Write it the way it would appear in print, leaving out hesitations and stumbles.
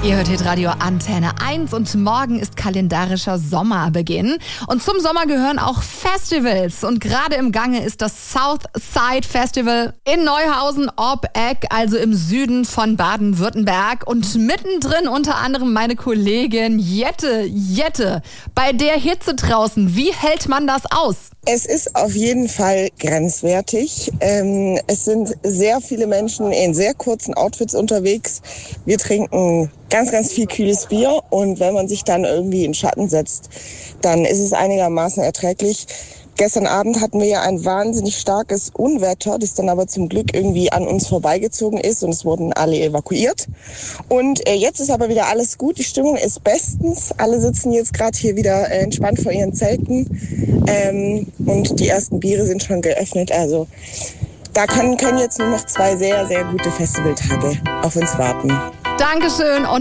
Ihr hört Hitradio Antenne 1 und morgen ist kalendarischer Sommerbeginn. Und zum Sommer gehören auch Festivals. Und gerade im Gange ist das Southside Festival in Neuhausen-ob-Eck, also im Süden von Baden-Württemberg. Und mittendrin unter anderem meine Kollegin Jette. Jette, bei der Hitze draußen, wie hält man das aus? Es ist auf jeden Fall grenzwertig. Es sind sehr viele Menschen in sehr kurzen Outfits unterwegs. Wir trinken ganz, ganz viel kühles Bier und wenn man sich dann irgendwie in Schatten setzt, dann ist es einigermaßen erträglich. Gestern Abend hatten wir ja ein wahnsinnig starkes Unwetter, das dann aber zum Glück irgendwie an uns vorbeigezogen ist und es wurden alle evakuiert. Und jetzt ist aber wieder alles gut, die Stimmung ist bestens. Alle sitzen jetzt gerade hier wieder entspannt vor ihren Zelten und die ersten Biere sind schon geöffnet. Also da können jetzt nur noch 2 sehr, sehr gute Festivaltage auf uns warten. Dankeschön und